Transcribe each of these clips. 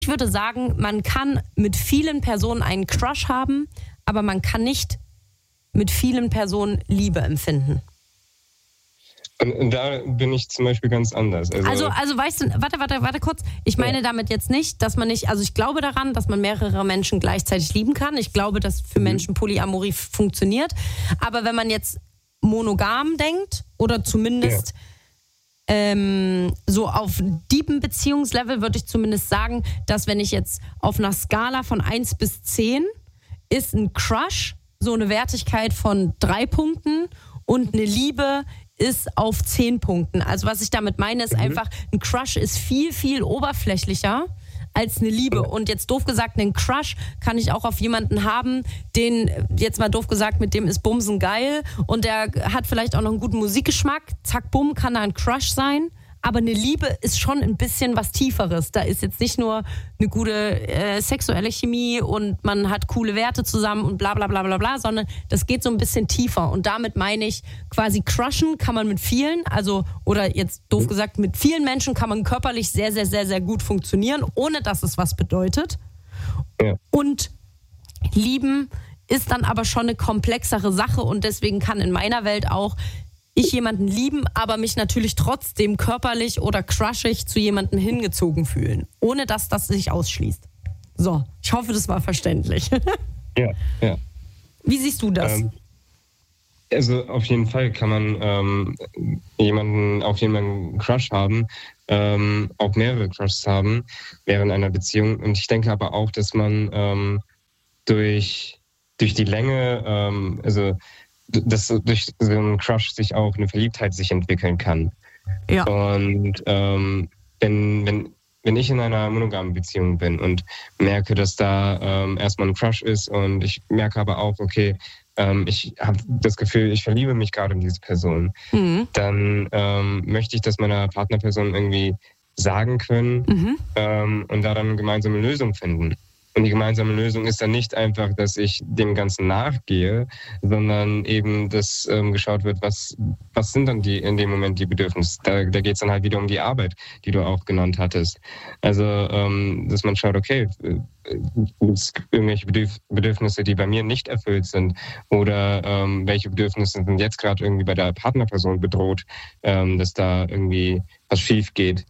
Ich würde sagen, man kann mit vielen Personen einen Crush haben, aber man kann nicht mit vielen Personen Liebe empfinden. Und da bin ich zum Beispiel ganz anders. Also weißt du, warte kurz. Ich meine damit jetzt nicht, dass man nicht, also ich glaube daran, dass man mehrere Menschen gleichzeitig lieben kann. Ich glaube, dass für Menschen Polyamorie funktioniert. Aber wenn man jetzt monogam denkt oder zumindest so auf deepen Beziehungslevel, würde ich zumindest sagen, dass wenn ich jetzt auf einer Skala von 1 bis 10 ist ein Crush so eine Wertigkeit von 3 Punkten und eine Liebe ist auf 10 Punkten. Also was ich damit meine, ist einfach, ein Crush ist viel, viel oberflächlicher als eine Liebe. Und jetzt doof gesagt, einen Crush kann ich auch auf jemanden haben, den, jetzt mal doof gesagt, mit dem ist Bumsen geil und der hat vielleicht auch noch einen guten Musikgeschmack. Zack, bumm, kann da ein Crush sein. Aber eine Liebe ist schon ein bisschen was Tieferes. Da ist jetzt nicht nur eine gute sexuelle Chemie und man hat coole Werte zusammen und bla bla bla bla bla, sondern das geht so ein bisschen tiefer. Und damit meine ich, quasi crushen kann man mit vielen, also, oder jetzt doof gesagt, mit vielen Menschen kann man körperlich sehr, sehr, sehr, sehr gut funktionieren, ohne dass es was bedeutet. Ja. Und lieben ist dann aber schon eine komplexere Sache und deswegen kann in meiner Welt auch ich jemanden lieben, aber mich natürlich trotzdem körperlich oder crushig zu jemandem hingezogen fühlen, ohne dass das sich ausschließt. So, ich hoffe, das war verständlich. Ja. Wie siehst du das? Also auf jeden Fall kann man jemanden Crush haben, auch mehrere Crushs haben während einer Beziehung. Und ich denke aber auch, dass man durch die Länge, dass durch so einen Crush sich auch eine Verliebtheit sich entwickeln kann. Ja. Und wenn ich in einer monogamen Beziehung bin und merke, dass da erstmal ein Crush ist und ich merke aber auch, okay, ich habe das Gefühl, ich verliebe mich gerade in diese Person, dann möchte ich das meiner Partnerperson irgendwie sagen können und da dann eine gemeinsame Lösung finden. Und die gemeinsame Lösung ist dann nicht einfach, dass ich dem Ganzen nachgehe, sondern eben, dass geschaut wird, was sind dann in dem Moment die Bedürfnisse. Da geht es dann halt wieder um die Arbeit, die du auch genannt hattest. Also, dass man schaut, okay, gibt es irgendwelche Bedürfnisse, die bei mir nicht erfüllt sind oder welche Bedürfnisse sind jetzt gerade irgendwie bei der Partnerperson bedroht, dass da irgendwie was schief geht.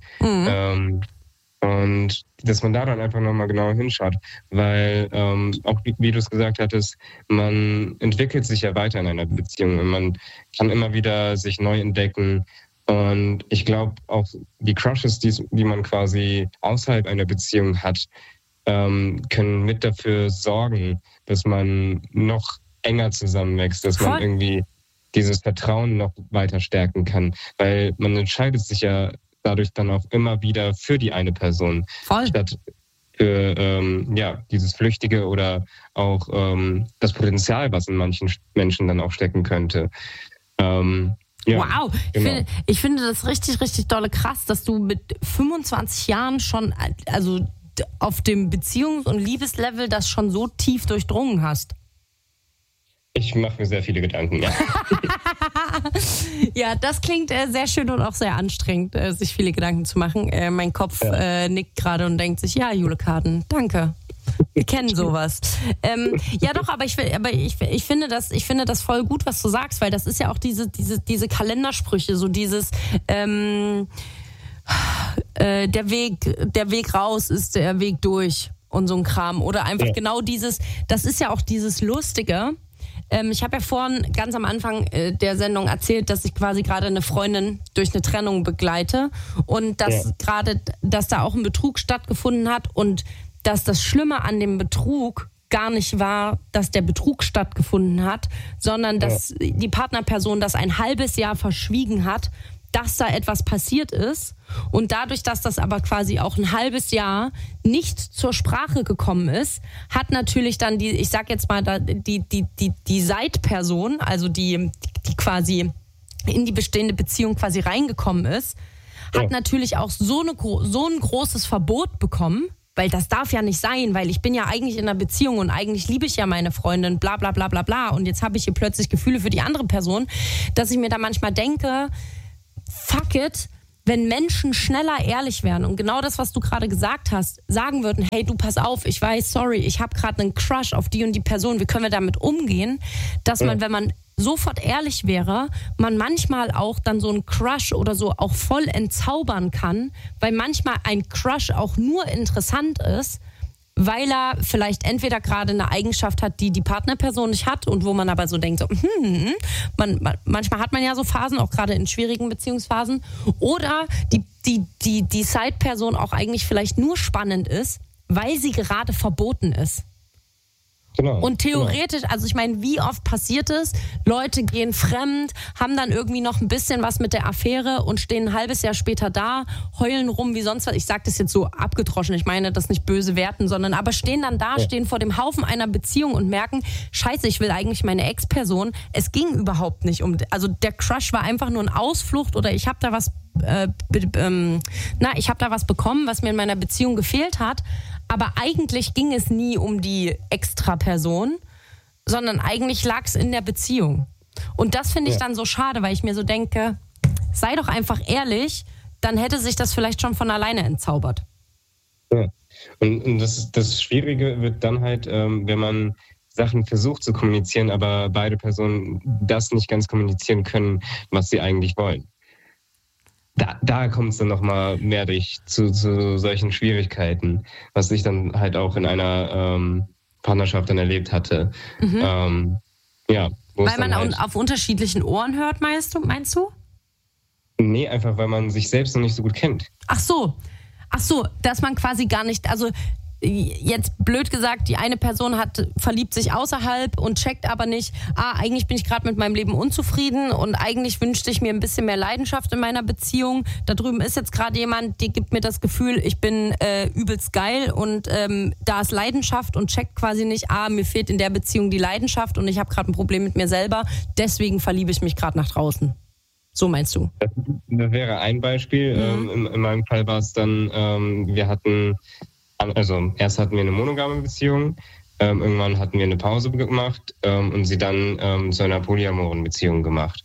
Und dass man da dann einfach nochmal genauer hinschaut, weil auch wie du es gesagt hattest, man entwickelt sich ja weiter in einer Beziehung und man kann immer wieder sich neu entdecken. Und ich glaube auch die Crushes, die man quasi außerhalb einer Beziehung hat, können mit dafür sorgen, dass man noch enger zusammenwächst, dass man irgendwie dieses Vertrauen noch weiter stärken kann, weil man entscheidet sich ja dadurch dann auch immer wieder für die eine Person. Statt für dieses Flüchtige oder auch das Potenzial, was in manchen Menschen dann auch stecken könnte. Wow, genau. Ich finde das richtig, richtig dolle krass, dass du mit 25 Jahren schon, also auf dem Beziehungs- und Liebeslevel das schon so tief durchdrungen hast. Ich mache mir sehr viele Gedanken, ja. Ja, das klingt sehr schön und auch sehr anstrengend, sich viele Gedanken zu machen. Mein Kopf nickt gerade und denkt sich, ja, Jule Karden, danke. Wir kennen sowas. Ja doch, aber ich finde das voll gut, was du sagst, weil das ist ja auch diese Kalendersprüche, so dieses der Weg raus ist der Weg durch und so ein Kram. Oder einfach genau dieses, das ist ja auch dieses Lustige. Ich habe ja vorhin ganz am Anfang der Sendung erzählt, dass ich quasi gerade eine Freundin durch eine Trennung begleite und dass dass da auch ein Betrug stattgefunden hat und dass das Schlimme an dem Betrug gar nicht war, dass der Betrug stattgefunden hat, sondern dass die Partnerperson das ein halbes Jahr verschwiegen hat, dass da etwas passiert ist. Und dadurch, dass das aber quasi auch ein halbes Jahr nicht zur Sprache gekommen ist, hat natürlich dann ich sag jetzt mal, die Seitperson, also die quasi in die bestehende Beziehung quasi reingekommen ist, hat natürlich auch so ein großes Verbot bekommen, weil das darf ja nicht sein, weil ich bin ja eigentlich in einer Beziehung und eigentlich liebe ich ja meine Freundin, bla bla bla bla bla. Und jetzt habe ich hier plötzlich Gefühle für die andere Person, dass ich mir da manchmal denke, fuck it, wenn Menschen schneller ehrlich wären und genau das, was du gerade gesagt hast, sagen würden, hey, du pass auf, ich weiß, sorry, ich habe gerade einen Crush auf die und die Person, wie können wir damit umgehen, dass man, wenn man sofort ehrlich wäre, man manchmal auch dann so einen Crush oder so auch voll entzaubern kann, weil manchmal ein Crush auch nur interessant ist, weil er vielleicht entweder gerade eine Eigenschaft hat, die die Partnerperson nicht hat und wo man aber so denkt, so, manchmal hat man ja so Phasen, auch gerade in schwierigen Beziehungsphasen, oder die Side-Person auch eigentlich vielleicht nur spannend ist, weil sie gerade verboten ist. Genau. Und theoretisch, also ich meine, wie oft passiert es? Leute gehen fremd, haben dann irgendwie noch ein bisschen was mit der Affäre und stehen ein halbes Jahr später da, heulen rum wie sonst was. Ich sage das jetzt so abgedroschen, ich meine das nicht böse werten, sondern aber stehen dann da, stehen vor dem Haufen einer Beziehung und merken, scheiße, ich will eigentlich meine Ex-Person. Es ging überhaupt nicht um, also der Crush war einfach nur eine Ausflucht oder ich habe da was ich habe da was bekommen, was mir in meiner Beziehung gefehlt hat, aber eigentlich ging es nie um die Extra-Person, sondern eigentlich lag es in der Beziehung. Und das finde ich dann so schade, weil ich mir so denke, sei doch einfach ehrlich, dann hätte sich das vielleicht schon von alleine entzaubert. Ja. Und das Schwierige wird dann halt, wenn man Sachen versucht zu kommunizieren, aber beide Personen das nicht ganz kommunizieren können, was sie eigentlich wollen. Da kommt es dann nochmal mehr zu solchen Schwierigkeiten, was ich dann halt auch in einer Partnerschaft dann erlebt hatte. Weil man halt auf unterschiedlichen Ohren hört, meinst du? Nee, einfach weil man sich selbst noch nicht so gut kennt. Ach so, dass man quasi gar nicht, also jetzt blöd gesagt, die eine Person verliebt sich außerhalb und checkt aber nicht, eigentlich bin ich gerade mit meinem Leben unzufrieden und eigentlich wünschte ich mir ein bisschen mehr Leidenschaft in meiner Beziehung. Da drüben ist jetzt gerade jemand, der gibt mir das Gefühl, ich bin übelst geil und da ist Leidenschaft und checkt quasi nicht, mir fehlt in der Beziehung die Leidenschaft und ich habe gerade ein Problem mit mir selber, deswegen verliebe ich mich gerade nach draußen. So meinst du? Das wäre ein Beispiel. In meinem Fall war es dann, erst hatten wir eine monogame Beziehung, irgendwann hatten wir eine Pause gemacht und sie dann zu einer polyamoren Beziehung gemacht.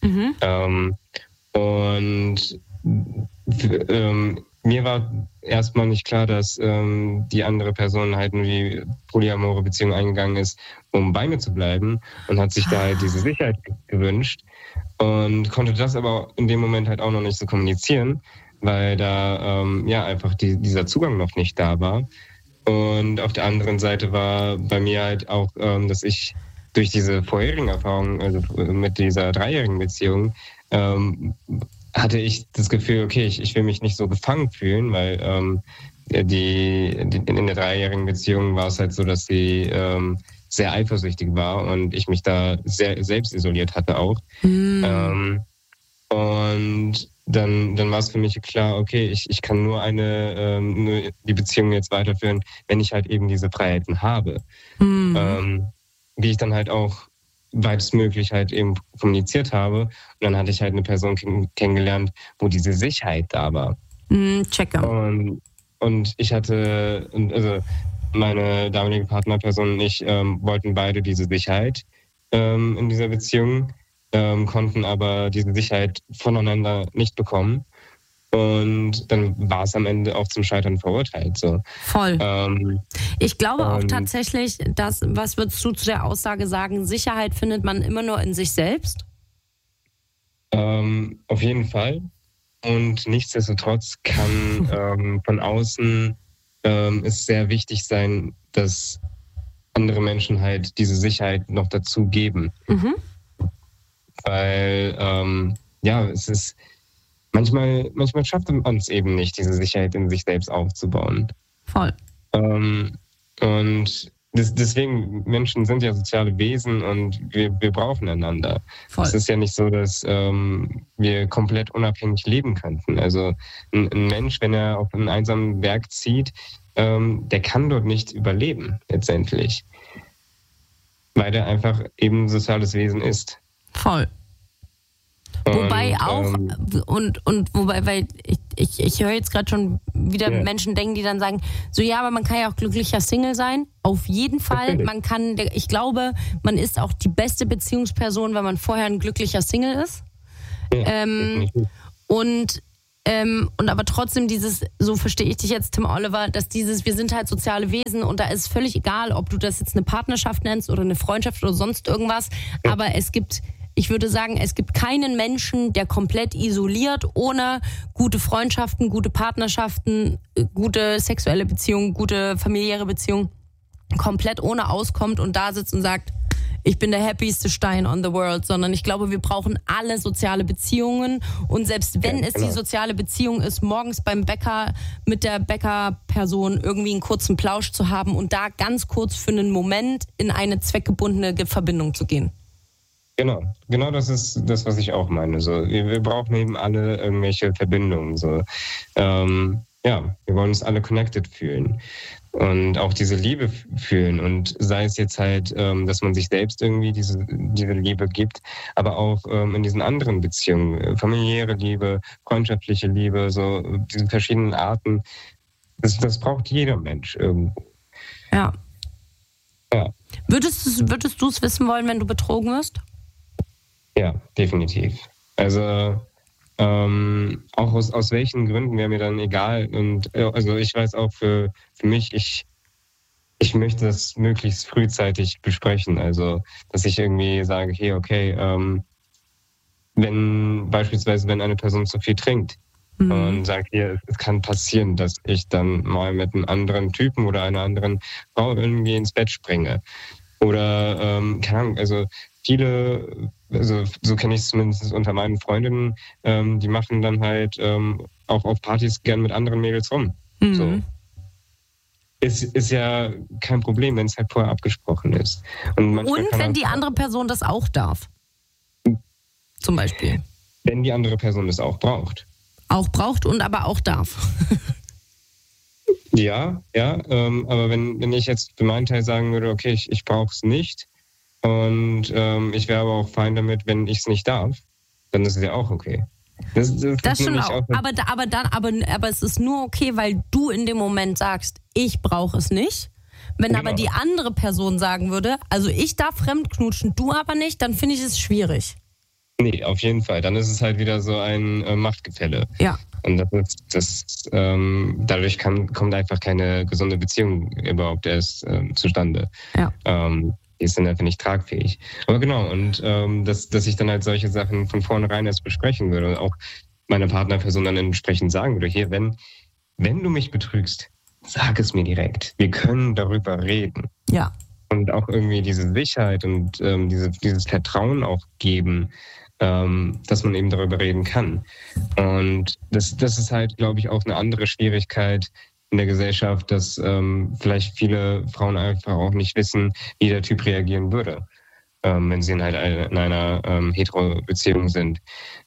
Mir war erstmal nicht klar, dass die andere Person halt nur die polyamore Beziehung eingegangen ist, um bei mir zu bleiben und hat sich da halt diese Sicherheit gewünscht und konnte das aber in dem Moment halt auch noch nicht so kommunizieren, weil da einfach dieser Zugang noch nicht da war. Und auf der anderen Seite war bei mir halt auch, dass ich durch diese vorherigen Erfahrungen, also mit dieser 3-jährigen Beziehung, hatte ich das Gefühl, okay, ich will mich nicht so gefangen fühlen, weil in der 3-jährigen Beziehung war es halt so, dass sie sehr eifersüchtig war und ich mich da sehr selbst isoliert hatte auch. Und dann war es für mich klar, okay, ich kann nur nur die Beziehung jetzt weiterführen, wenn ich halt eben diese Freiheiten habe. Wie ich dann halt auch weitestmöglich halt eben kommuniziert habe. Und dann hatte ich halt eine Person kennengelernt, wo diese Sicherheit da war. Checker. Und ich hatte, also meine damalige Partnerperson und ich wollten beide diese Sicherheit in dieser Beziehung, konnten aber diese Sicherheit voneinander nicht bekommen. Und dann war es am Ende auch zum Scheitern verurteilt. So. Voll. Ich glaube auch tatsächlich, was würdest du zu der Aussage sagen, Sicherheit findet man immer nur in sich selbst? Auf jeden Fall. Und nichtsdestotrotz kann von außen es sehr wichtig sein, dass andere Menschen halt diese Sicherheit noch dazu geben. Weil, es ist manchmal schafft man es eben nicht, diese Sicherheit in sich selbst aufzubauen. Voll. Und deswegen, Menschen sind ja soziale Wesen und wir brauchen einander. Voll. Es ist ja nicht so, dass wir komplett unabhängig leben könnten. Also ein Mensch, wenn er auf einen einsamen Berg zieht, der kann dort nicht überleben, letztendlich. Weil der einfach eben ein soziales Wesen ist. Voll. Wobei auch, weil ich höre jetzt gerade schon wieder Menschen denken, die dann sagen, so ja, aber man kann ja auch glücklicher Single sein. Auf jeden Fall, ich glaube, man ist auch die beste Beziehungsperson, wenn man vorher ein glücklicher Single ist. Und Und aber trotzdem so verstehe ich dich jetzt, Tim Oliver, dass wir sind halt soziale Wesen und da ist völlig egal, ob du das jetzt eine Partnerschaft nennst oder eine Freundschaft oder sonst irgendwas, aber ich würde sagen, es gibt keinen Menschen, der komplett isoliert, ohne gute Freundschaften, gute Partnerschaften, gute sexuelle Beziehungen, gute familiäre Beziehungen, komplett ohne auskommt und da sitzt und sagt, ich bin der happieste Stein on the world, sondern ich glaube, wir brauchen alle soziale Beziehungen und selbst wenn es die soziale Beziehung ist, morgens beim Bäcker mit der Bäckerperson irgendwie einen kurzen Plausch zu haben und da ganz kurz für einen Moment in eine zweckgebundene Verbindung zu gehen. Genau das ist das, was ich auch meine. So, wir brauchen eben alle irgendwelche Verbindungen. So. Wir wollen uns alle connected fühlen. Und auch diese Liebe fühlen. Und sei es jetzt halt, dass man sich selbst irgendwie diese Liebe gibt, aber auch in diesen anderen Beziehungen, familiäre Liebe, freundschaftliche Liebe, so diese verschiedenen Arten, das braucht jeder Mensch irgendwo. Ja. Würdest du es wissen wollen, wenn du betrogen wirst? Ja, definitiv. Also auch aus welchen Gründen wäre mir dann egal. Und also ich weiß auch für mich, ich möchte das möglichst frühzeitig besprechen. Also dass ich irgendwie sage, hey, okay, wenn eine Person zu viel trinkt und sagt, hier, es kann passieren, dass ich dann mal mit einem anderen Typen oder einer anderen Frau irgendwie ins Bett springe. Oder, keine Ahnung, also viele, also so kenne ich es zumindest unter meinen Freundinnen, die machen dann halt auch auf Partys gern mit anderen Mädels rum. So. Ist ja kein Problem, wenn es halt vorher abgesprochen ist. Und wenn die andere Person das auch darf. Zum Beispiel. Wenn die andere Person das auch braucht. Auch braucht und aber auch darf. Ja, aber wenn ich jetzt für meinen Teil sagen würde, okay, ich brauche es nicht und ich wäre aber auch fein damit, wenn ich es nicht darf, dann ist es ja auch okay. Das stimmt auch. Aber es ist nur okay, weil du in dem Moment sagst, ich brauche es nicht. Wenn aber die andere Person sagen würde, also ich darf fremdknutschen, du aber nicht, dann finde ich es schwierig. Nee, auf jeden Fall. Dann ist es halt wieder so ein Machtgefälle. Ja. Und dadurch kommt einfach keine gesunde Beziehung überhaupt erst zustande. Ja. Die ist dann einfach nicht tragfähig. Aber genau, und dass ich dann halt solche Sachen von vornherein erst besprechen würde und auch meiner Partnerperson dann entsprechend sagen würde, hier, wenn du mich betrügst, sag es mir direkt. Wir können darüber reden. Ja. Und auch irgendwie diese Sicherheit und dieses Vertrauen auch geben, dass man eben darüber reden kann. Und das ist halt, glaube ich, auch eine andere Schwierigkeit in der Gesellschaft, dass vielleicht viele Frauen einfach auch nicht wissen, wie der Typ reagieren würde, wenn sie in einer Hetero-Beziehung sind.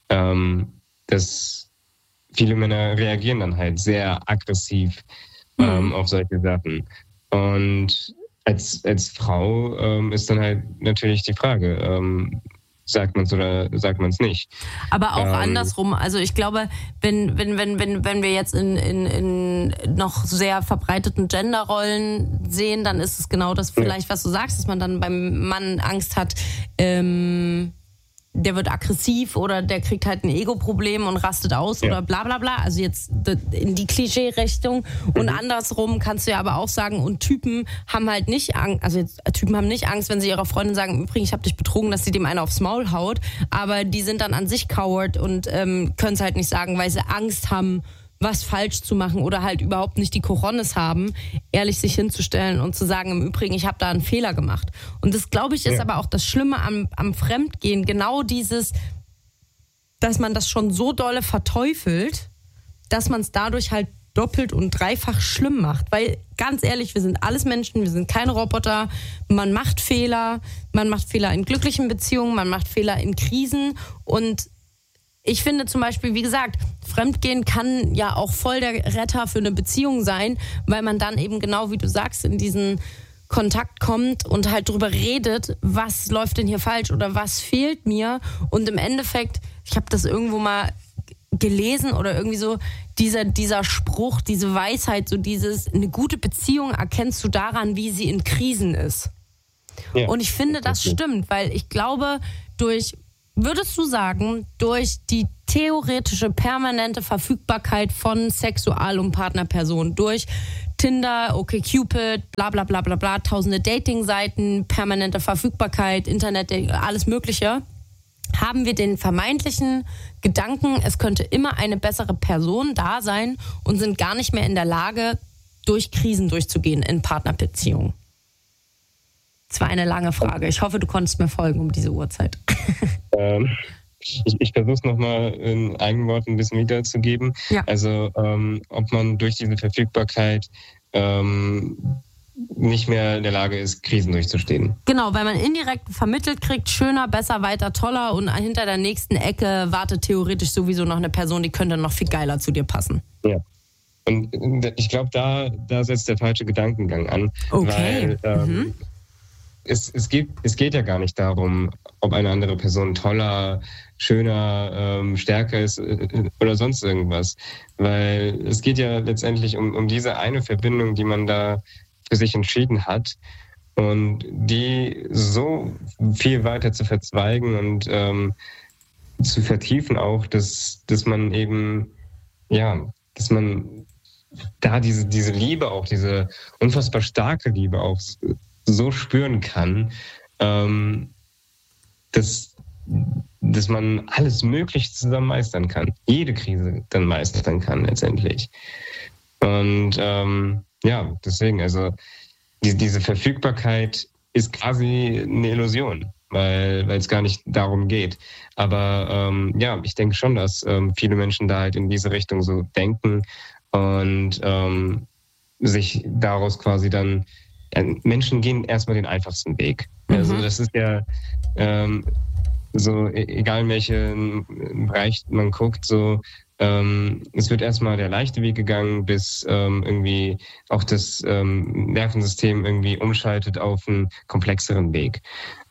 Dass viele Männer reagieren dann halt sehr aggressiv auf solche Sachen. Und als Frau ist dann halt natürlich die Frage, sagt man es oder sagt man es nicht. Aber auch andersrum. Also ich glaube, wenn wir jetzt in noch sehr verbreiteten Genderrollen sehen, dann ist es genau das vielleicht, was du sagst, dass man dann beim Mann Angst hat, der wird aggressiv oder der kriegt halt ein Ego-Problem und rastet aus oder bla bla bla. Also jetzt in die Klischee-Richtung. Und andersrum kannst du ja aber auch sagen, und Typen haben halt nicht Angst, also jetzt, Typen haben nicht Angst, wenn sie ihrer Freundin sagen, im Übrigen, ich habe dich betrogen, dass sie dem einer aufs Maul haut. Aber die sind dann an sich coward und können es halt nicht sagen, weil sie Angst haben, was falsch zu machen oder halt überhaupt nicht die Cojones haben, ehrlich sich hinzustellen und zu sagen, im Übrigen, ich habe da einen Fehler gemacht. Und das, glaube ich, ist aber auch das Schlimme am Fremdgehen, genau dieses, dass man das schon so dolle verteufelt, dass man es dadurch halt doppelt und dreifach schlimm macht. Weil, ganz ehrlich, wir sind alles Menschen, wir sind keine Roboter, man macht Fehler in glücklichen Beziehungen, man macht Fehler in Krisen und ich finde zum Beispiel, wie gesagt, Fremdgehen kann ja auch voll der Retter für eine Beziehung sein, weil man dann eben genau, wie du sagst, in diesen Kontakt kommt und halt drüber redet, was läuft denn hier falsch oder was fehlt mir. Und im Endeffekt, ich habe das irgendwo mal gelesen oder irgendwie so, dieser Spruch, diese Weisheit, so dieses, eine gute Beziehung erkennst du daran, wie sie in Krisen ist. Ja. Und ich finde, das stimmt, weil ich glaube, würdest du sagen, durch die theoretische, permanente Verfügbarkeit von Sexual- und Partnerpersonen durch Tinder, OkCupid, bla bla bla bla bla, tausende Dating-Seiten, permanente Verfügbarkeit, Internet, alles Mögliche, haben wir den vermeintlichen Gedanken, es könnte immer eine bessere Person da sein und sind gar nicht mehr in der Lage, durch Krisen durchzugehen in Partnerbeziehungen. Das war eine lange Frage. Ich hoffe, du konntest mir folgen um diese Uhrzeit. Ich versuche es nochmal in eigenen Worten ein bisschen wiederzugeben. Ja. Also ob man durch diese Verfügbarkeit nicht mehr in der Lage ist, Krisen durchzustehen. Genau, weil man indirekt vermittelt kriegt, schöner, besser, weiter, toller und hinter der nächsten Ecke wartet theoretisch sowieso noch eine Person, die könnte noch viel geiler zu dir passen. Ja. Und ich glaube, da setzt der falsche Gedankengang an. Okay. Weil es geht ja gar nicht darum, ob eine andere Person toller, schöner, stärker ist oder sonst irgendwas. Weil es geht ja letztendlich um diese eine Verbindung, die man da für sich entschieden hat und die so viel weiter zu verzweigen und zu vertiefen auch, dass man eben, dass man da diese Liebe auch, diese unfassbar starke Liebe auch so spüren kann, dass man alles Mögliche zusammen meistern kann. Jede Krise dann meistern kann letztendlich. Und deswegen, also diese Verfügbarkeit ist quasi eine Illusion, weil es gar nicht darum geht. Aber ich denke schon, dass viele Menschen da halt in diese Richtung so denken und sich daraus quasi dann, Menschen gehen erstmal den einfachsten Weg. Also das ist ja so, egal in welchen Bereich man guckt, so es wird erstmal der leichte Weg gegangen, bis irgendwie auch das Nervensystem irgendwie umschaltet auf einen komplexeren Weg.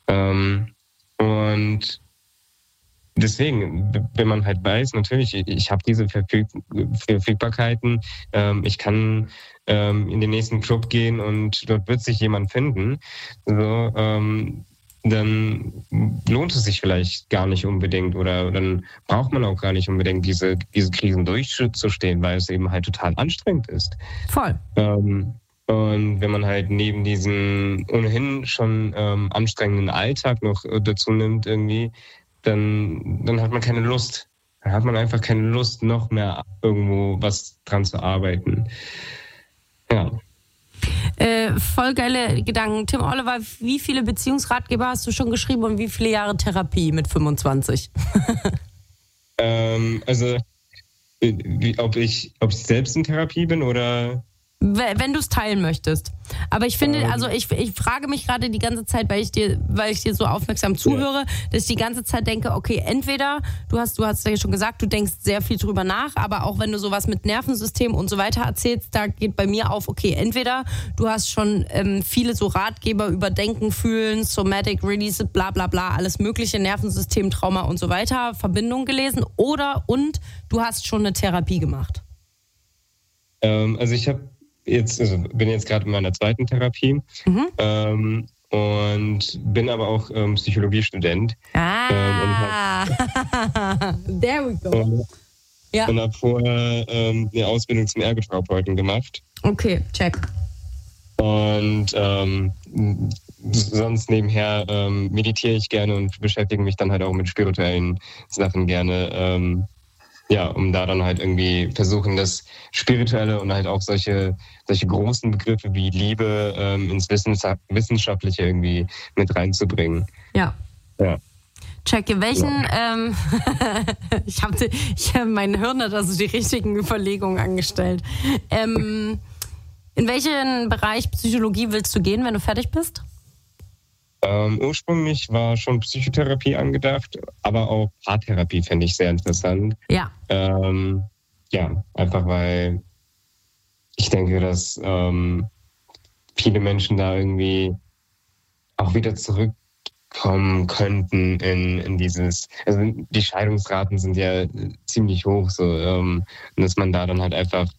Und deswegen, wenn man halt weiß, natürlich, ich habe diese Verfügbarkeiten, ich kann in den nächsten Club gehen und dort wird sich jemand finden, so, dann lohnt es sich vielleicht gar nicht unbedingt oder dann braucht man auch gar nicht unbedingt diese Krisen durchzustehen, weil es eben halt total anstrengend ist. Voll. Und wenn man halt neben diesen ohnehin schon anstrengenden Alltag noch dazu nimmt irgendwie, dann hat man keine Lust. Dann hat man einfach keine Lust, noch mehr irgendwo was dran zu arbeiten. Ja. Voll geile Gedanken. Tim Oliver, wie viele Beziehungsratgeber hast du schon geschrieben und wie viele Jahre Therapie mit 25? Ob ich selbst in Therapie bin oder... Wenn du es teilen möchtest. Aber ich finde, also ich frage mich gerade die ganze Zeit, weil ich dir so aufmerksam zuhöre, dass ich die ganze Zeit denke, okay, entweder, du hast ja schon gesagt, du denkst sehr viel drüber nach, aber auch wenn du sowas mit Nervensystem und so weiter erzählst, da geht bei mir auf, okay, entweder du hast schon viele so Ratgeber über Denken, Fühlen, Somatic Release, bla bla bla, alles mögliche, Nervensystem, Trauma und so weiter, Verbindung gelesen, und du hast schon eine Therapie gemacht. Also ich bin jetzt gerade in meiner zweiten Therapie und bin aber auch Psychologiestudent. There we go. Und habe vorher eine Ausbildung zum Ergotherapeuten gemacht. Okay, check. Und sonst nebenher meditiere ich gerne und beschäftige mich dann halt auch mit spirituellen Sachen gerne. Um da dann halt irgendwie versuchen, das Spirituelle und halt auch solche großen Begriffe wie Liebe ins Wissenschaftliche irgendwie mit reinzubringen. Ja. Checke, welchen, ich habe mein Hirn hat also die richtigen Überlegungen angestellt. In welchen Bereich Psychologie willst du gehen, wenn du fertig bist? Ursprünglich war schon Psychotherapie angedacht, aber auch Paartherapie fände ich sehr interessant. Ja. Einfach weil ich denke, dass viele Menschen da irgendwie auch wieder zurückkommen könnten in dieses, also die Scheidungsraten sind ja ziemlich hoch, so, und dass man da dann halt einfach,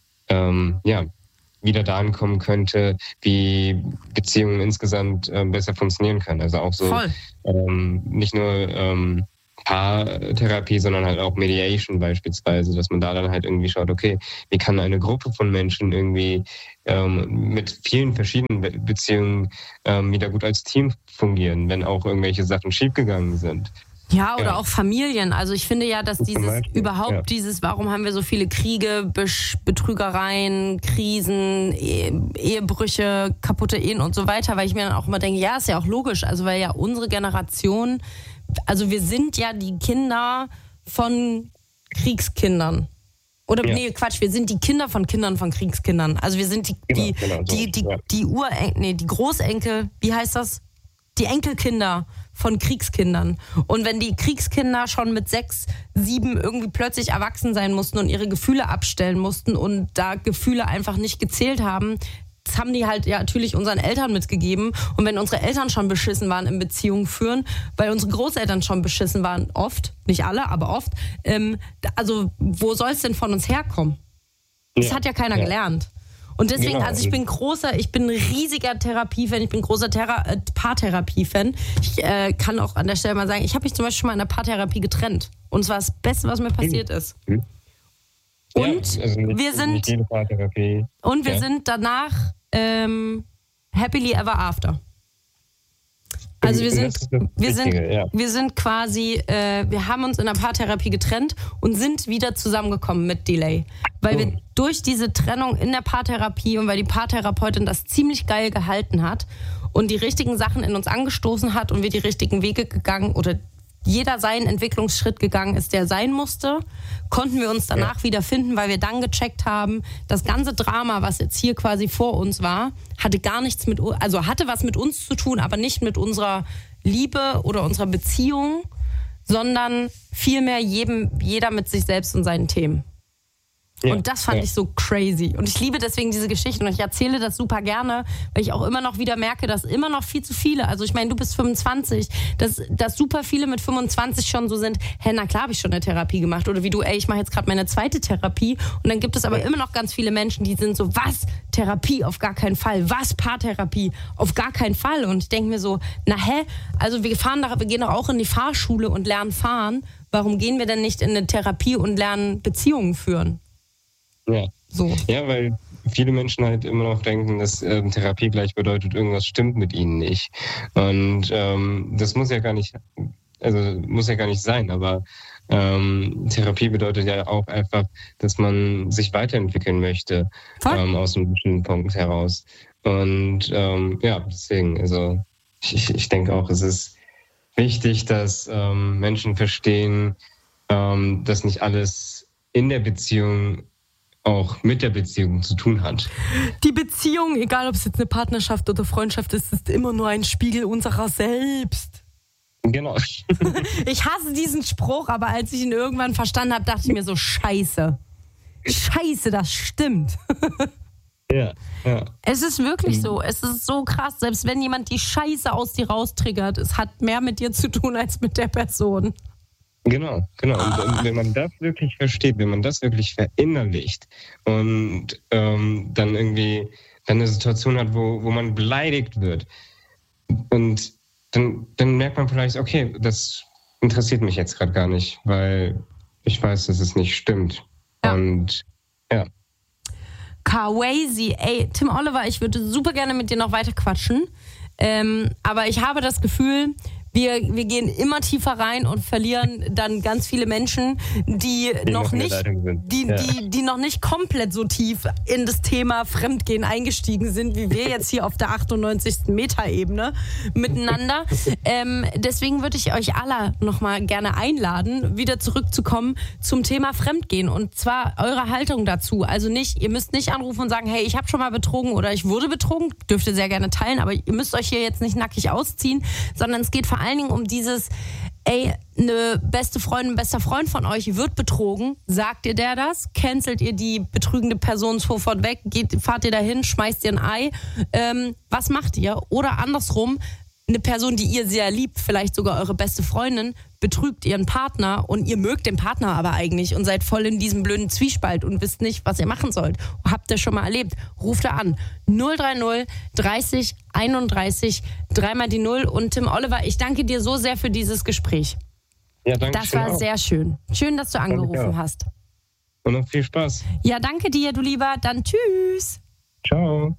wieder dahin kommen könnte, wie Beziehungen insgesamt besser funktionieren können. Also auch so nicht nur Paartherapie, sondern halt auch Mediation beispielsweise, dass man da dann halt irgendwie schaut, okay, wie kann eine Gruppe von Menschen irgendwie mit vielen verschiedenen Beziehungen wieder gut als Team fungieren, wenn auch irgendwelche Sachen schiefgegangen sind. Ja, oder auch Familien. Also ich finde ja, dass dieses, warum haben wir so viele Kriege, Betrügereien, Krisen, Ehebrüche, kaputte Ehen und so weiter, weil ich mir dann auch immer denke, ja, ist ja auch logisch, also weil ja unsere Generation, also wir sind ja die Kinder von Kriegskindern. Oder wir sind die Kinder von Kriegskindern. Also wir sind die Großenkel, wie heißt das? Die Enkelkinder von Kriegskindern. Und wenn die Kriegskinder schon mit 6, 7 irgendwie plötzlich erwachsen sein mussten und ihre Gefühle abstellen mussten und da Gefühle einfach nicht gezählt haben, das haben die halt ja natürlich unseren Eltern mitgegeben. Und wenn unsere Eltern schon beschissen waren im Beziehungen führen, weil unsere Großeltern schon beschissen waren, oft, nicht alle, aber oft, also wo soll es denn von uns herkommen? Das hat ja keiner gelernt. Und deswegen, also ich bin ein riesiger Therapiefan, ich bin großer Paartherapie-Fan. Ich kann auch an der Stelle mal sagen, ich habe mich zum Beispiel schon mal in der Paartherapie getrennt. Und es war das Beste, was mir passiert ist. Und wir sind danach happily ever after. Also wir haben uns in der Paartherapie getrennt und sind wieder zusammengekommen mit Delay. Weil wir durch diese Trennung in der Paartherapie und weil die Paartherapeutin das ziemlich geil gehalten hat und die richtigen Sachen in uns angestoßen hat und wir die richtigen Wege gegangen oder jeder seinen Entwicklungsschritt gegangen ist, der sein musste, konnten wir uns danach wieder finden, weil wir dann gecheckt haben, das ganze Drama, was jetzt hier quasi vor uns war, hatte was mit uns zu tun, aber nicht mit unserer Liebe oder unserer Beziehung, sondern vielmehr jeder mit sich selbst und seinen Themen. Und das fand ich so crazy. Und ich liebe deswegen diese Geschichten. Und ich erzähle das super gerne, weil ich auch immer noch wieder merke, dass immer noch viel zu viele, also ich meine, du bist 25, dass super viele mit 25 schon so sind, na klar habe ich schon eine Therapie gemacht. Oder wie du, ich mache jetzt gerade meine 2. Therapie. Und dann gibt es aber immer noch ganz viele Menschen, die sind so, was? Therapie? Auf gar keinen Fall. Was? Paartherapie? Auf gar keinen Fall. Und ich denke mir so, also wir gehen doch auch in die Fahrschule und lernen fahren. Warum gehen wir denn nicht in eine Therapie und lernen Beziehungen führen? Ja. So. Ja, weil viele Menschen halt immer noch denken, dass Therapie gleich bedeutet, irgendwas stimmt mit ihnen nicht. Und das muss ja gar nicht sein, aber Therapie bedeutet ja auch einfach, dass man sich weiterentwickeln möchte aus einem bestimmten Punkt heraus. Und deswegen, also ich denke auch, es ist wichtig, dass Menschen verstehen, dass nicht alles in der Beziehung auch mit der Beziehung zu tun hat. Die Beziehung, egal ob es jetzt eine Partnerschaft oder Freundschaft ist, ist immer nur ein Spiegel unserer selbst. Genau. Ich hasse diesen Spruch, aber als ich ihn irgendwann verstanden habe, dachte ich mir so, Scheiße, das stimmt. Ja. Es ist wirklich so, es ist so krass, selbst wenn jemand die Scheiße aus dir raustriggert, es hat mehr mit dir zu tun als mit der Person. Genau. Und wenn man das wirklich versteht, wenn man das wirklich verinnerlicht und dann irgendwie eine Situation hat, wo man beleidigt wird und dann merkt man vielleicht, okay, das interessiert mich jetzt gerade gar nicht, weil ich weiß, dass es nicht stimmt. Ja. Und ja. Crazy. Tim Oliver, ich würde super gerne mit dir noch weiter quatschen, aber ich habe das Gefühl, wir gehen immer tiefer rein und verlieren dann ganz viele Menschen, die noch nicht komplett so tief in das Thema Fremdgehen eingestiegen sind, wie wir jetzt hier auf der 98. Metaebene miteinander. Deswegen würde ich euch alle nochmal gerne einladen, wieder zurückzukommen zum Thema Fremdgehen und zwar eure Haltung dazu. Also ihr müsst nicht anrufen und sagen, hey, ich habe schon mal betrogen oder ich wurde betrogen, dürft ihr sehr gerne teilen, aber ihr müsst euch hier jetzt nicht nackig ausziehen, sondern es geht vor allen Dingen um dieses, eine beste Freundin, bester Freund von euch wird betrogen. Sagt ihr der das? Cancelt ihr die betrügende Person sofort weg? Fahrt ihr dahin? Schmeißt ihr ein Ei? Was macht ihr? Oder andersrum, eine Person, die ihr sehr liebt, vielleicht sogar eure beste Freundin, betrügt ihren Partner und ihr mögt den Partner aber eigentlich und seid voll in diesem blöden Zwiespalt und wisst nicht, was ihr machen sollt. Habt ihr schon mal erlebt? Ruft er an. 030 30 31 3 mal die 0. Und Tim Oliver, ich danke dir so sehr für dieses Gespräch. Ja, danke Das schön war auch. sehr schön. Schön, dass du angerufen hast. Und noch viel Spaß. Ja, danke dir, du Lieber. Dann tschüss. Ciao.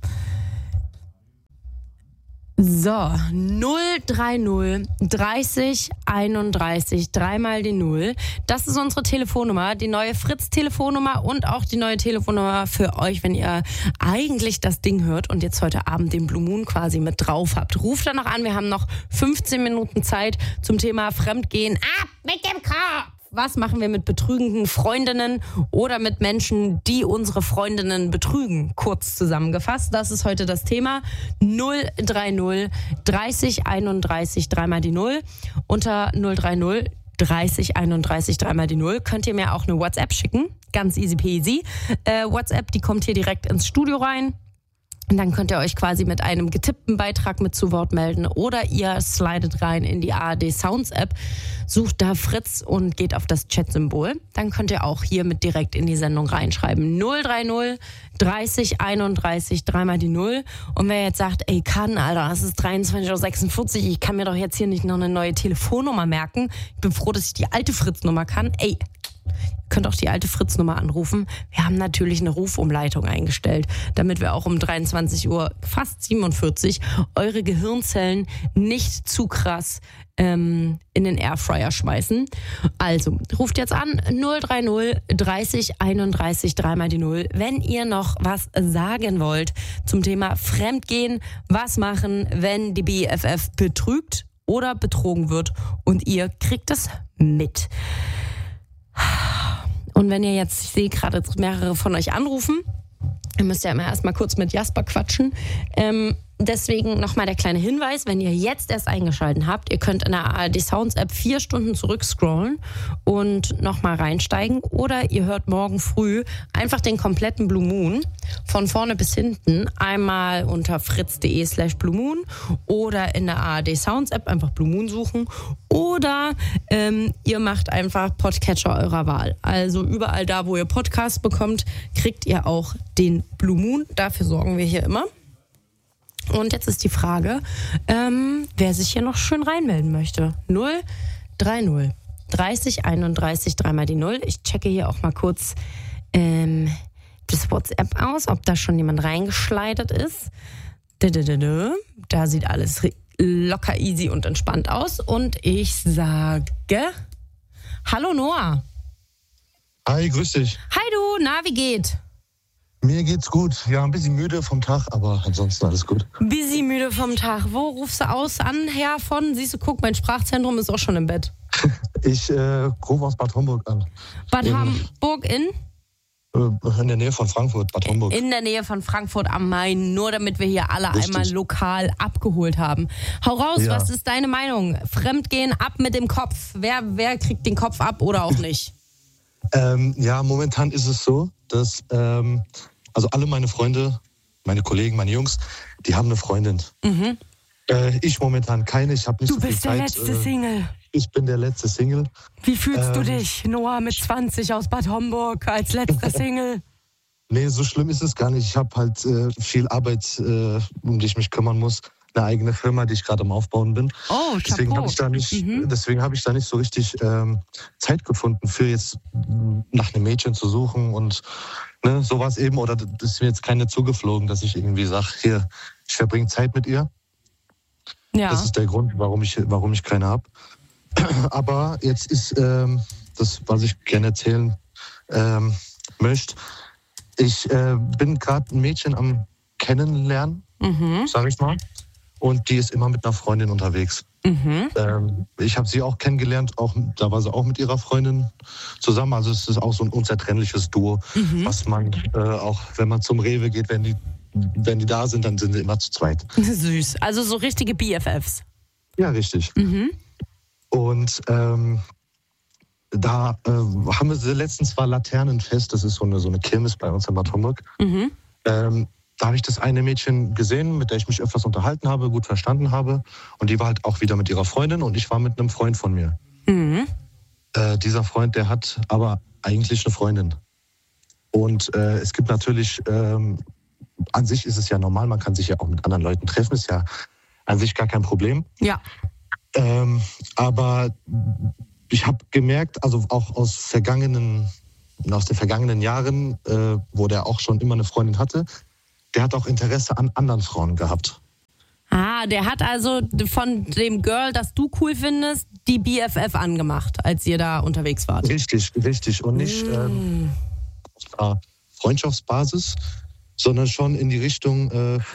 So, 030 30 31, dreimal die 0. Das ist unsere Telefonnummer, die neue Fritz-Telefonnummer und auch die neue Telefonnummer für euch, wenn ihr eigentlich das Ding hört und jetzt heute Abend den Blue Moon quasi mit drauf habt. Ruft dann noch an, wir haben noch 15 Minuten Zeit zum Thema Fremdgehen. Ab mit dem Kopf! Was machen wir mit betrügenden Freundinnen oder mit Menschen, die unsere Freundinnen betrügen? Kurz zusammengefasst, das ist heute das Thema. 030 30 31, dreimal die 0. Unter 030 30 31, dreimal die 0 könnt ihr mir auch eine WhatsApp schicken. Ganz easy peasy. WhatsApp, die kommt hier direkt ins Studio rein. Und dann könnt ihr euch quasi mit einem getippten Beitrag mit zu Wort melden oder ihr slidet rein in die ARD Sounds App, sucht da Fritz und geht auf das Chat-Symbol. Dann könnt ihr auch hier mit direkt in die Sendung reinschreiben. 030 30 31, dreimal die 0. Und wer jetzt sagt, ey, Alter, es ist 23:46 Uhr, ich kann mir doch jetzt hier nicht noch eine neue Telefonnummer merken. Ich bin froh, dass ich die alte Fritz-Nummer kann. Ey, ihr könnt auch die alte Fritz-Nummer anrufen. Wir haben natürlich eine Rufumleitung eingestellt, damit wir auch um 23 Uhr, fast 47, eure Gehirnzellen nicht zu krass in den Airfryer schmeißen. Also, ruft jetzt an 030 30 31, dreimal die 0, wenn ihr noch was sagen wollt zum Thema Fremdgehen. Was machen, wenn die BFF betrügt oder betrogen wird und ihr kriegt es mit. Und wenn ihr jetzt, ich sehe gerade mehrere von euch anrufen, ihr müsst ja immer erstmal kurz mit Jasper quatschen. Deswegen nochmal der kleine Hinweis, wenn ihr jetzt erst eingeschaltet habt, ihr könnt in der ARD Sounds App 4 Stunden zurückscrollen und nochmal reinsteigen. Oder ihr hört morgen früh einfach den kompletten Blue Moon von vorne bis hinten. Einmal unter fritz.de/Blue Moon oder in der ARD Sounds App einfach Blue Moon suchen. Oder ihr macht einfach Podcatcher eurer Wahl. Also überall da, wo ihr Podcasts bekommt, kriegt ihr auch den Blue Moon. Dafür sorgen wir hier immer. Und jetzt ist die Frage, wer sich hier noch schön reinmelden möchte. 030 30 31, dreimal die 0. Ich checke hier auch mal kurz das WhatsApp aus, ob da schon jemand reingeschleidet ist. Da sieht alles locker, easy und entspannt aus. Und ich sage, hallo Noah. Hi, grüß dich. Hi du, na, wie geht? Mir geht's gut. Ja, ein bisschen müde vom Tag, aber ansonsten alles gut. Busy müde vom Tag. Wo rufst du an, Herr von? Siehst du, guck, mein Sprachzentrum ist auch schon im Bett. Ich rufe aus Bad Homburg an. Bad Homburg in der Nähe von Frankfurt, Bad Homburg. In der Nähe von Frankfurt am Main, nur damit wir hier alle Richtig. einmal lokal abgeholt haben. Hau raus, Ja. Was ist deine Meinung? Fremdgehen, ab mit dem Kopf. Wer kriegt den Kopf ab oder auch nicht? Ja, momentan ist es so, dass also alle meine Freunde, meine Kollegen, meine Jungs, die haben eine Freundin. Mhm. Ich momentan keine. Ich habe nicht Du so viel bist der Zeit. letzte Single. Ich bin der letzte Single. Wie fühlst du dich, Noah mit 20 aus Bad Homburg als letzter Single? Nee, so schlimm ist es gar nicht. Ich habe halt viel Arbeit, um die ich mich kümmern muss. Eine eigene Firma, die ich gerade am Aufbauen bin. Oh, Deswegen Chapeau. habe ich da nicht so richtig Zeit gefunden, für jetzt nach einem Mädchen zu suchen und sowas eben. Oder das ist mir jetzt keine zugeflogen, dass ich irgendwie sage, hier, ich verbringe Zeit mit ihr. Ja. Das ist der Grund, warum ich keine habe. Aber jetzt ist das, was ich gerne erzählen möchte. Ich bin gerade ein Mädchen am Kennenlernen, sage ich mal. Und die ist immer mit einer Freundin unterwegs. Mhm. Ich habe sie auch kennengelernt, da war sie auch mit ihrer Freundin zusammen. Also es ist auch so ein unzertrennliches Duo, was man auch, wenn man zum Rewe geht, wenn die da sind, dann sind sie immer zu zweit. Süß. Also so richtige BFFs. Ja, richtig. Mhm. Und da haben wir letztens war Laternenfest, das ist so eine Kirmes bei uns in Bad Homburg. Mhm. Da habe ich das eine Mädchen gesehen, mit der ich mich öfters unterhalten habe, gut verstanden habe. Und die war halt auch wieder mit ihrer Freundin und ich war mit einem Freund von mir. Mhm. Dieser Freund, der hat aber eigentlich eine Freundin. Und es gibt natürlich, an sich ist es ja normal, man kann sich ja auch mit anderen Leuten treffen, ist ja an sich gar kein Problem. Ja. Aber ich habe gemerkt, also auch aus den vergangenen Jahren, wo der auch schon immer eine Freundin hatte, der hat auch Interesse an anderen Frauen gehabt. Ah, der hat also von dem Girl, das du cool findest, die BFF angemacht, als ihr da unterwegs wart. Richtig. Und nicht auf Freundschaftsbasis, sondern schon in die Richtung,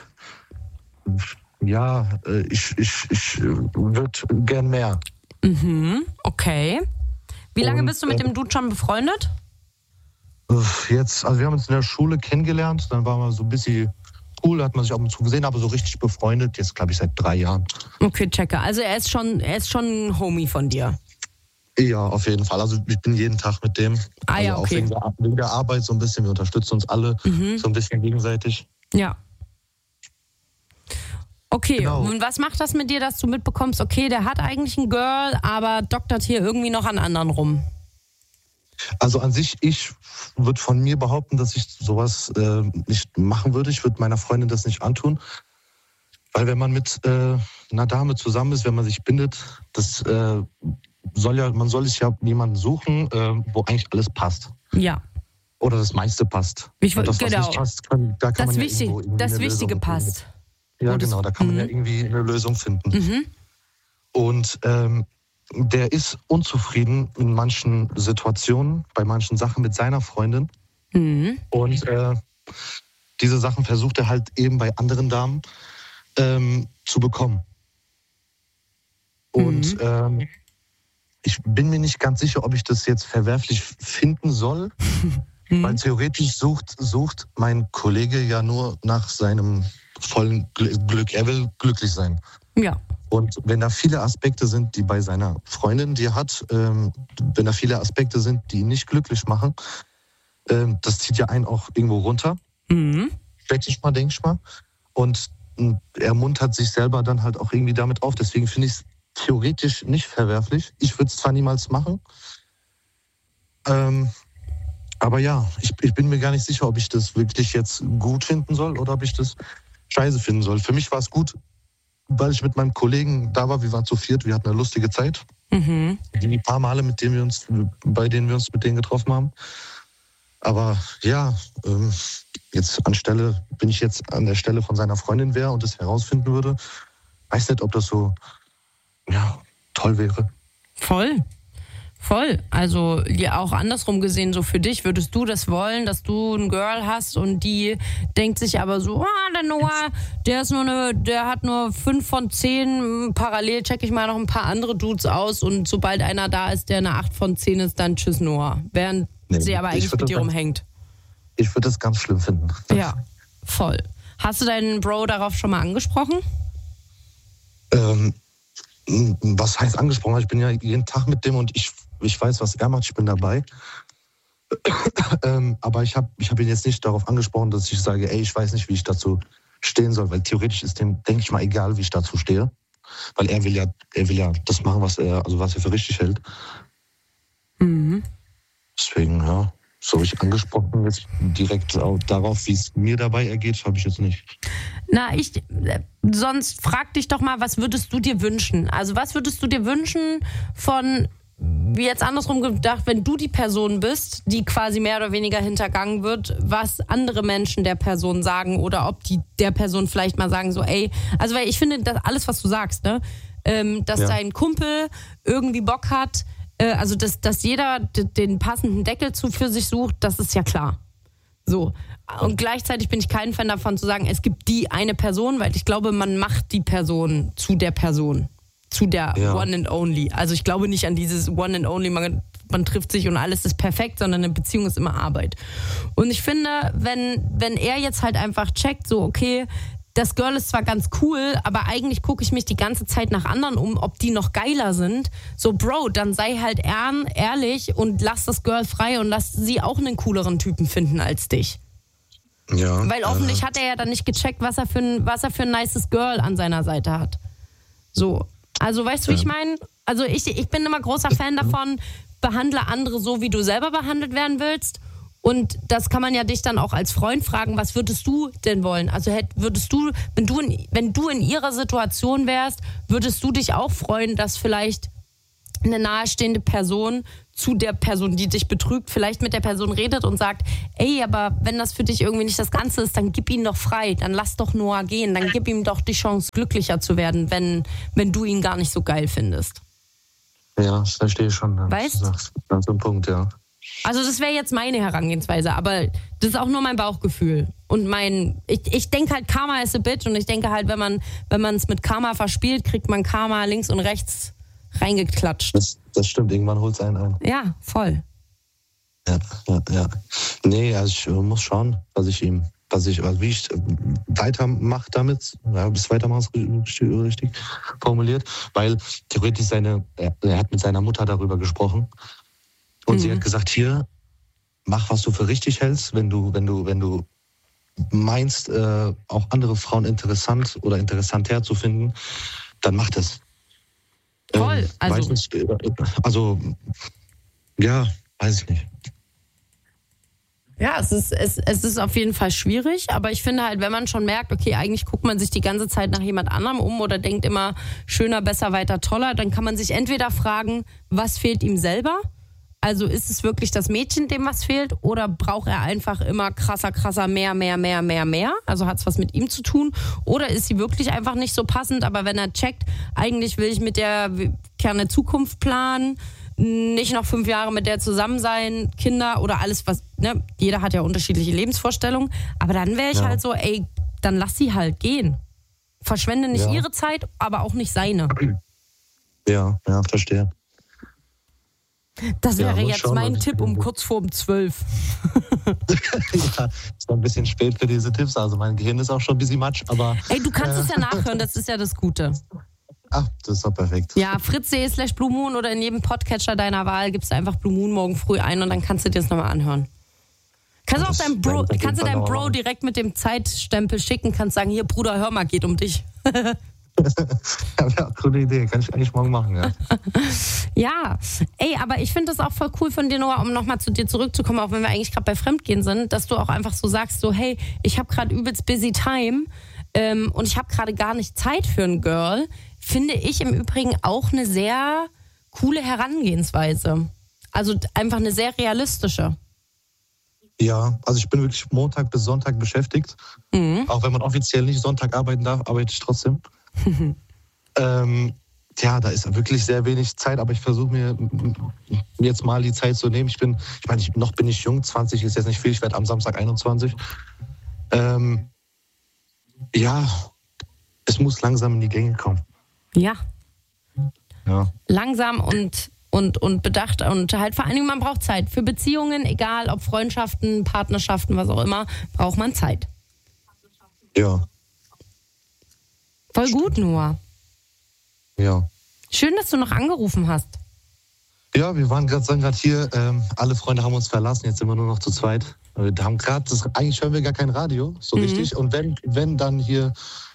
ich würde gern mehr. Okay. Wie lange bist du mit dem Dude schon befreundet? Jetzt, also wir haben uns in der Schule kennengelernt, dann waren wir so ein bisschen cool, hat man sich ab und zu gesehen, aber so richtig befreundet, jetzt glaube ich seit 3 Jahren. Okay, checke. Also er ist schon ein Homie von dir. Ja, auf jeden Fall. Also ich bin jeden Tag mit dem. Ah ja, okay. Auch wegen der Arbeit so ein bisschen. Wir unterstützen uns alle so ein bisschen gegenseitig. Ja. Okay, Genau. Und was macht das mit dir, dass du mitbekommst, okay, der hat eigentlich ein Girl, aber doktert hier irgendwie noch an anderen rum? Also an sich, ich würde von mir behaupten, dass ich sowas nicht machen würde. Ich würde meiner Freundin das nicht antun. Weil wenn man mit einer Dame zusammen ist, wenn man sich bindet, man soll sich ja jemanden suchen, wo eigentlich alles passt. Ja. Oder das meiste passt. Das Wichtige passt. Ja, genau, da kann man ja irgendwie eine Lösung finden. Und der ist unzufrieden in manchen Situationen, bei manchen Sachen mit seiner Freundin. Und diese Sachen versucht er halt eben bei anderen Damen zu bekommen. Und ich bin mir nicht ganz sicher, ob ich das jetzt verwerflich finden soll, weil theoretisch sucht mein Kollege ja nur nach seinem vollen Glück. Er will glücklich sein. Ja. Und wenn da viele Aspekte sind, die bei seiner Freundin, die er hat, wenn da viele Aspekte sind, die ihn nicht glücklich machen, das zieht ja einen auch irgendwo runter. Denke ich mal. Und er muntert sich selber dann halt auch irgendwie damit auf. Deswegen finde ich es theoretisch nicht verwerflich. Ich würde es zwar niemals machen. Aber ja, ich bin mir gar nicht sicher, ob ich das wirklich jetzt gut finden soll oder ob ich das scheiße finden soll. Für mich war es gut, weil ich mit meinem Kollegen da war. Wir waren zu viert, wir hatten eine lustige Zeit. Die paar Male, bei denen wir uns mit denen getroffen haben. Aber ja, jetzt bin ich jetzt an der Stelle von seiner Freundin wäre und es herausfinden würde, weiß nicht, ob das so toll wäre. Voll. Also ja, auch andersrum gesehen, so für dich, würdest du das wollen, dass du ein Girl hast und die denkt sich aber so, der Noah, der hat nur 5 von 10, parallel checke ich mal noch ein paar andere Dudes aus und sobald einer da ist, der eine 8 von 10 ist, dann tschüss Noah. Während sie aber eigentlich mit dir rumhängt. Ich würde das ganz schlimm finden. Ja, voll. Hast du deinen Bro darauf schon mal angesprochen? Was heißt angesprochen? Ich bin ja jeden Tag mit dem und ich weiß, was er macht, ich bin dabei. Aber ich hab ihn jetzt nicht darauf angesprochen, dass ich sage, ich weiß nicht, wie ich dazu stehen soll, weil theoretisch ist dem, denke ich mal, egal, wie ich dazu stehe. Weil er will ja das machen, was er für richtig hält. Deswegen, so habe ich angesprochen, jetzt direkt darauf, wie es mir dabei ergeht, habe ich jetzt nicht. Sonst frag dich doch mal, was würdest du dir wünschen? Also was würdest du dir wünschen von, wie jetzt andersrum gedacht, wenn du die Person bist, die quasi mehr oder weniger hintergangen wird, was andere Menschen der Person sagen oder ob die der Person vielleicht mal sagen so, also weil ich finde, dass alles, was du sagst, ne, dass dein Kumpel irgendwie Bock hat, also dass jeder den passenden Deckel für sich sucht, das ist ja klar. So. Und gleichzeitig bin ich kein Fan davon zu sagen, es gibt die eine Person, weil ich glaube, man macht die Person, zu der One and Only. Also ich glaube nicht an dieses One and Only, man trifft sich und alles ist perfekt, sondern eine Beziehung ist immer Arbeit. Und ich finde, wenn er jetzt halt einfach checkt, so okay, das Girl ist zwar ganz cool, aber eigentlich gucke ich mich die ganze Zeit nach anderen um, ob die noch geiler sind. So, Bro, dann sei halt ehrlich und lass das Girl frei und lass sie auch einen cooleren Typen finden als dich. Ja. Weil offensichtlich hat er ja dann nicht gecheckt, was er für ein nices Girl an seiner Seite hat. So. Also, weißt du, wie ich meine? Also, ich bin immer großer Fan davon, behandle andere so, wie du selber behandelt werden willst. Und das kann man ja dich dann auch als Freund fragen, was würdest du denn wollen? Also würdest du, wenn du in ihrer Situation wärst, würdest du dich auch freuen, dass vielleicht eine nahestehende Person zu der Person, die dich betrügt, vielleicht mit der Person redet und sagt, ey, aber wenn das für dich irgendwie nicht das Ganze ist, dann gib ihn doch frei, dann lass doch Noah gehen, dann gib ihm doch die Chance, glücklicher zu werden, wenn du ihn gar nicht so geil findest. Ja, das verstehe ich schon. Weißt du? Ganz so ein Punkt, ja. Also das wäre jetzt meine Herangehensweise, aber das ist auch nur mein Bauchgefühl. Und ich denke halt, Karma is a bitch und ich denke halt, wenn man es mit Karma verspielt, kriegt man Karma links und rechts reingeklatscht. Das stimmt, irgendwann holt es einen ein. Ja, voll. Ja. Nee, also ich muss schauen, wie ich weitermache damit. Ja, bis weitermachen ist richtig formuliert. Weil theoretisch er hat mit seiner Mutter darüber gesprochen. Und sie hat gesagt, hier, mach, was du für richtig hältst. Wenn du meinst, auch andere Frauen interessant oder interessanter zu finden, dann mach das. Toll. Weiß ich nicht. Ja, es ist auf jeden Fall schwierig, aber ich finde halt, wenn man schon merkt, okay, eigentlich guckt man sich die ganze Zeit nach jemand anderem um oder denkt immer schöner, besser, weiter, toller, dann kann man sich entweder fragen, was fehlt ihm selber? Also ist es wirklich das Mädchen, dem was fehlt, oder braucht er einfach immer krasser, mehr? Also hat es was mit ihm zu tun? Oder ist sie wirklich einfach nicht so passend, aber wenn er checkt, eigentlich will ich mit der gerne Zukunft planen, nicht noch 5 Jahre mit der zusammen sein, Kinder oder alles, was, ne? Jeder hat ja unterschiedliche Lebensvorstellungen, aber dann wäre ich halt so, ey, dann lass sie halt gehen. Verschwende nicht ihre Zeit, aber auch nicht seine. Ja, verstehe. Das wäre jetzt mein Tipp um kurz vor 12. Ja, ist noch ein bisschen spät für diese Tipps. Also mein Gehirn ist auch schon ein bisschen matsch, aber... Ey, du kannst es ja nachhören, das ist ja das Gute. Ach, das ist doch perfekt. Ja, fritz.de/Blue Moon oder in jedem Podcatcher deiner Wahl gibst du einfach Blue Moon morgen früh ein und dann kannst du dir das nochmal anhören. Kannst du auch deinem Bro direkt mit dem Zeitstempel schicken, kannst sagen, hier Bruder, hör mal, geht um dich. Ja, coole Idee. Kann ich eigentlich morgen machen, ja. Ja, ey, aber ich finde das auch voll cool von dir, Noah, um nochmal zu dir zurückzukommen, auch wenn wir eigentlich gerade bei Fremdgehen sind, dass du auch einfach so sagst, so, hey, ich habe gerade übelst busy time und ich habe gerade gar nicht Zeit für ein Girl, finde ich im Übrigen auch eine sehr coole Herangehensweise. Also einfach eine sehr realistische. Ja, also ich bin wirklich Montag bis Sonntag beschäftigt. Auch wenn man offiziell nicht Sonntag arbeiten darf, arbeite ich trotzdem. Da ist wirklich sehr wenig Zeit, aber ich versuche mir jetzt mal die Zeit zu nehmen. Noch bin ich jung, 20 ist jetzt nicht viel, ich werde am Samstag 21. Es muss langsam in die Gänge kommen. Ja. Ja. Langsam und bedacht und halt vor allen Dingen, man braucht Zeit. Für Beziehungen, egal ob Freundschaften, Partnerschaften, was auch immer, braucht man Zeit. Ja. Voll gut, Noah. Ja. Schön, dass du noch angerufen hast. Ja, wir waren gerade hier, alle Freunde haben uns verlassen, jetzt sind wir nur noch zu zweit. Wir haben eigentlich hören wir gar kein Radio, so richtig. Und wenn dann hier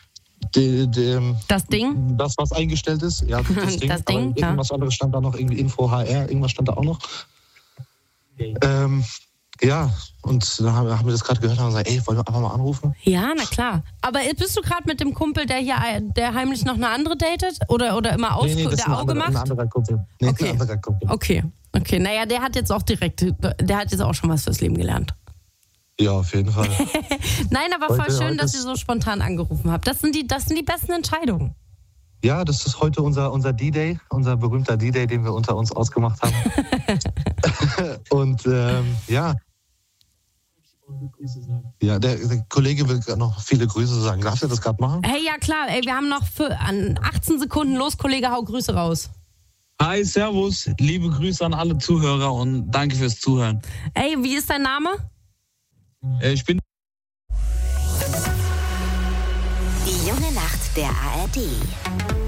das Ding? Das, was eingestellt ist. Ja, das Ding. Das Ding, ja. Irgendwas anderes stand da noch, irgendwie Info HR, irgendwas stand da auch noch. Okay. Und da haben wir das gerade gehört und haben gesagt, ey, wollen wir einfach mal anrufen? Ja, na klar. Aber bist du gerade mit dem Kumpel, der heimlich noch eine andere datet? Oder immer der Auge macht? Ein anderer Kumpel. Nee, okay. Ein anderer Kumpel. Okay. Naja, der hat jetzt auch schon was fürs Leben gelernt. Ja, auf jeden Fall. Nein, aber voll schön, dass ihr so spontan angerufen habt. Das sind die besten Entscheidungen. Ja, das ist heute unser D-Day, unser berühmter D-Day, den wir unter uns ausgemacht haben. Und ja, der Kollege will noch viele Grüße sagen. Darf er das gerade machen? Hey, ja klar, ey, wir haben noch an 18 Sekunden. Los, Kollege, hau Grüße raus. Hi, servus, liebe Grüße an alle Zuhörer und danke fürs Zuhören. Ey, wie ist dein Name? Ich bin... Die junge Nacht der ARD.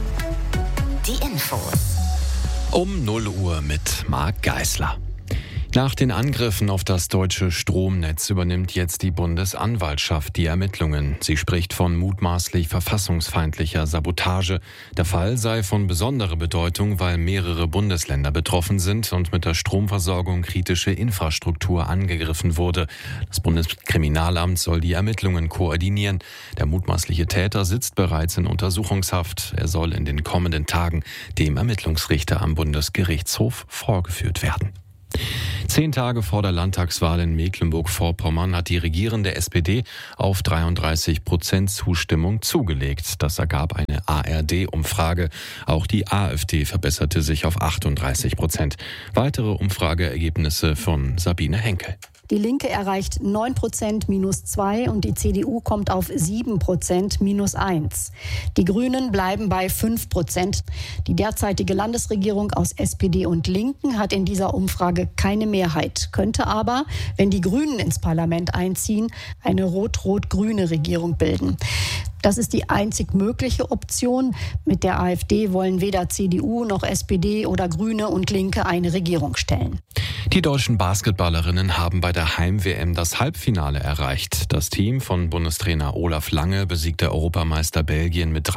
Die Infos. Um 0 Uhr mit Marc Geisler. Nach den Angriffen auf das deutsche Stromnetz übernimmt jetzt die Bundesanwaltschaft die Ermittlungen. Sie spricht von mutmaßlich verfassungsfeindlicher Sabotage. Der Fall sei von besonderer Bedeutung, weil mehrere Bundesländer betroffen sind und mit der Stromversorgung kritische Infrastruktur angegriffen wurde. Das Bundeskriminalamt soll die Ermittlungen koordinieren. Der mutmaßliche Täter sitzt bereits in Untersuchungshaft. Er soll in den kommenden Tagen dem Ermittlungsrichter am Bundesgerichtshof vorgeführt werden. 10 Tage vor der Landtagswahl in Mecklenburg-Vorpommern hat die regierende SPD auf 33% Zustimmung zugelegt. Das ergab eine ARD-Umfrage. Auch die AfD verbesserte sich auf 38%. Weitere Umfrageergebnisse von Sabine Henkel. Die Linke erreicht 9% -2 und die CDU kommt auf 7% -1. Die Grünen bleiben bei 5%. Die derzeitige Landesregierung aus SPD und Linken hat in dieser Umfrage keine Mehrheit, könnte aber, wenn die Grünen ins Parlament einziehen, eine rot-rot-grüne Regierung bilden. Das ist die einzig mögliche Option. Mit der AfD wollen weder CDU noch SPD oder Grüne und Linke eine Regierung stellen. Die deutschen Basketballerinnen haben bei der Heim-WM das Halbfinale erreicht. Das Team von Bundestrainer Olaf Lange besiegte Europameister Belgien mit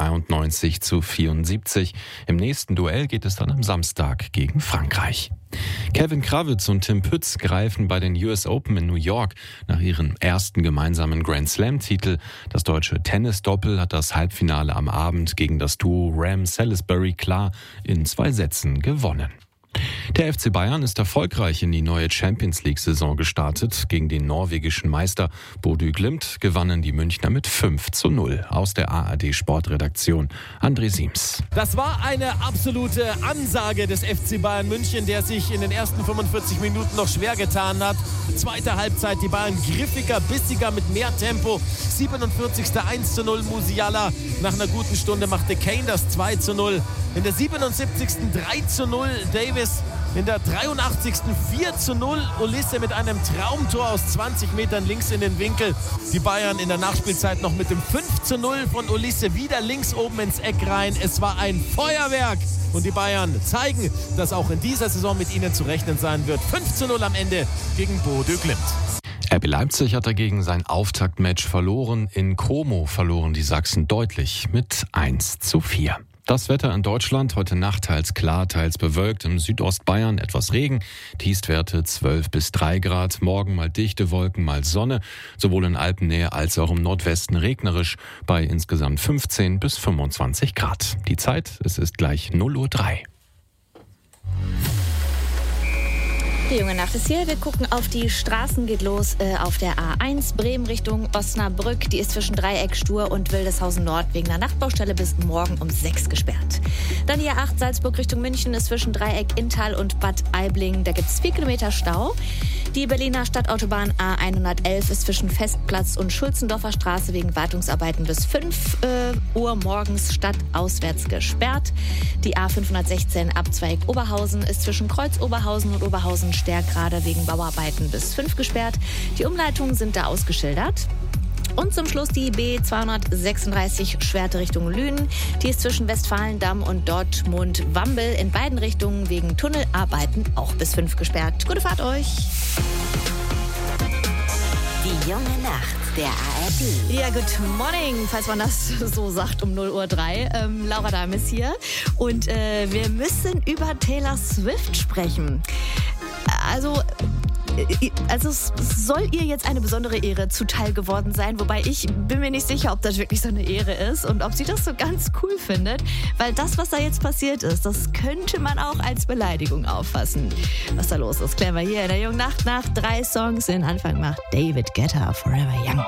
93-74. Im nächsten Duell geht es dann am Samstag gegen Frankreich. Kevin Krawitz und Tim Pütz greifen bei den US Open in New York nach ihrem ersten gemeinsamen Grand Slam-Titel. Das deutsche Tennis-Doppel hat das Halbfinale am Abend gegen das Duo Ram-Salisbury klar in 2 Sätzen gewonnen. Der FC Bayern ist erfolgreich in die neue Champions-League-Saison gestartet. Gegen den norwegischen Meister Bodø Glimt gewannen die Münchner mit 5:0. Aus der ARD-Sportredaktion André Siems. Das war eine absolute Ansage des FC Bayern München, der sich in den ersten 45 Minuten noch schwer getan hat. Zweite Halbzeit, die Bayern griffiger, bissiger, mit mehr Tempo. 47. 1:0 Musiala. Nach einer guten Stunde machte Kane das 2:0. In der 77. 3:0 Davis. In der 83. 4:0 Olise mit einem Traumtor aus 20 Metern links in den Winkel. Die Bayern in der Nachspielzeit noch mit dem 5:0 von Olise wieder links oben ins Eck rein. Es war ein Feuerwerk. Und die Bayern zeigen, dass auch in dieser Saison mit ihnen zu rechnen sein wird. 5:0 am Ende gegen Bodø Glimt. RB Leipzig hat dagegen sein Auftaktmatch verloren. In Como verloren die Sachsen deutlich mit 1:4. Das Wetter in Deutschland heute Nacht teils klar, teils bewölkt. Im Südostbayern etwas Regen. Tiefstwerte 12 bis 3 Grad. Morgen mal dichte Wolken, mal Sonne. Sowohl in Alpennähe als auch im Nordwesten regnerisch bei insgesamt 15 bis 25 Grad. Die Zeit, es ist gleich 0:03 Uhr. Die junge Nacht ist hier. Wir gucken auf die Straßen. Geht los auf der A1 Bremen Richtung Osnabrück. Die ist zwischen Dreieck, Stur und Wildeshausen Nord wegen einer Nachtbaustelle bis morgen um 6 gesperrt. Dann die A8 Salzburg Richtung München ist zwischen Dreieck, Inntal und Bad Aibling. Da gibt es 4 Kilometer Stau. Die Berliner Stadtautobahn A111 ist zwischen Festplatz und Schulzendorfer Straße wegen Wartungsarbeiten bis 5 Uhr morgens stadtauswärts gesperrt. Die A516 Abzweig Oberhausen ist zwischen Kreuz Oberhausen und Oberhausen Stärkrade wegen Bauarbeiten bis 5 gesperrt. Die Umleitungen sind da ausgeschildert. Und zum Schluss die B236 Schwerte Richtung Lünen. Die ist zwischen Westfalendamm und Dortmund-Wambel in beiden Richtungen wegen Tunnelarbeiten auch bis 5 gesperrt. Gute Fahrt euch! Die junge Nacht der ARD. Ja, good morning, falls man das so sagt um 0:03 Uhr. Laura Dahm ist hier und wir müssen über Taylor Swift sprechen. Also es soll ihr jetzt eine besondere Ehre zuteil geworden sein, wobei ich bin mir nicht sicher, ob das wirklich so eine Ehre ist und ob sie das so ganz cool findet, weil das, was da jetzt passiert ist, das könnte man auch als Beleidigung auffassen. Was da los ist, klären wir hier in der jungen Nacht nach 3 Songs. Den Anfang macht David Guetta, Forever Young.